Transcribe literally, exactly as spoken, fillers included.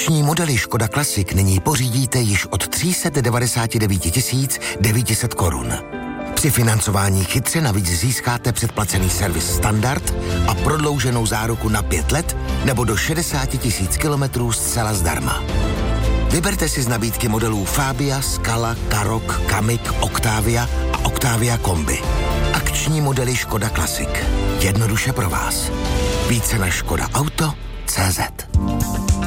Akční modely Škoda Classic nyní pořídíte již od tři sta devadesát devět tisíc devět set korun. Při financování chytře navíc získáte předplacený servis standard a prodlouženou záruku na pět let nebo do šedesát tisíc kilometrů zcela zdarma. Vyberte si z nabídky modelů Fabia, Scala, Karoq, Kamiq, Octavia a Octavia Kombi. Akční modely Škoda Classic. Jednoduše pro vás. Více na škoda auto tečka cé zet.